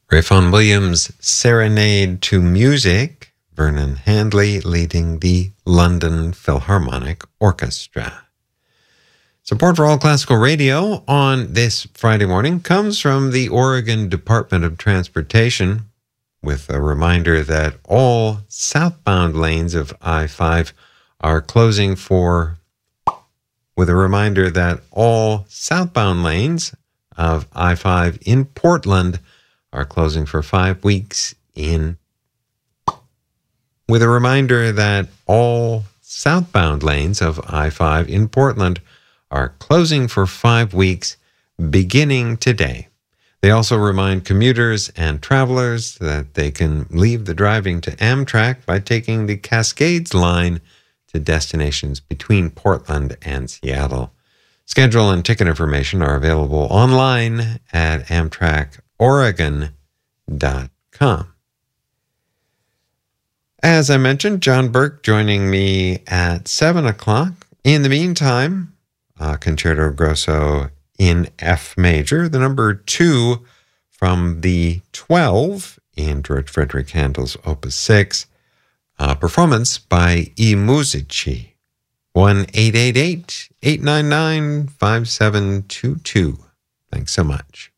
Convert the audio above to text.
Rayfon Williams' Serenade to Music, Vernon Handley leading the London Philharmonic Orchestra. Support for All Classical Radio on this Friday morning comes from the Oregon Department of Transportation, with a reminder that all southbound lanes of I-5 are closing for in Portland are closing for 5 weeks with a reminder that all southbound lanes of I-5 in Portland are closing for 5 weeks beginning today. They also remind commuters and travelers that they can leave the driving to Amtrak by taking the Cascades line to destinations between Portland and Seattle. Schedule and ticket information are available online at AmtrakOregon.com. As I mentioned, John Burke joining me at 7 o'clock. In the meantime, Concerto Grosso in F major, the number 2 from the 12 in George Frederick Handel's Opus 6, performance by I Musici. 1-888-899-5722. Thanks so much.